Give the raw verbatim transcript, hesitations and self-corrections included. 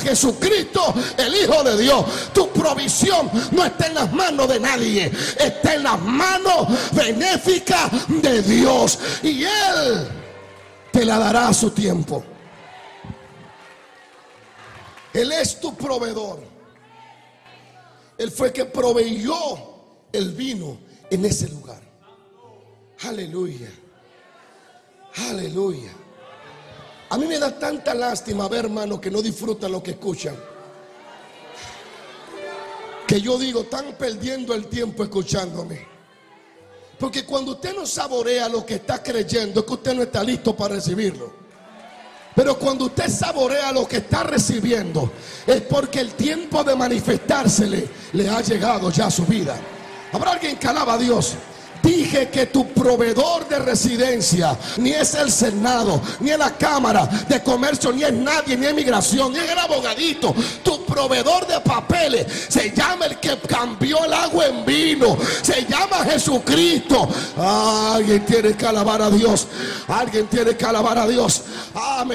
Jesucristo, el Hijo de Dios. Tu provisión no está en las manos de nadie, está en las manos benéficas de Dios, y Él te la dará a su tiempo. Él es tu proveedor. Él fue el que proveyó el vino en ese lugar. Aleluya, aleluya. A mí me da tanta lástima ver hermanos que no disfrutan lo que escuchan, que yo digo, están perdiendo el tiempo escuchándome. Porque cuando usted no saborea lo que está creyendo, es que usted no está listo para recibirlo. Pero cuando usted saborea lo que está recibiendo, es porque el tiempo de manifestársele le ha llegado ya a su vida. ¿Habrá alguien que alaba a Dios? Dije que tu proveedor de residencia ni es el Senado, ni es la Cámara de Comercio, ni es nadie, ni es migración, ni es el abogadito. Tu proveedor de papeles se llama el que cambió el agua en vino, se llama Jesucristo. Alguien tiene que alabar a Dios. Alguien tiene que alabar a Dios. Ah, me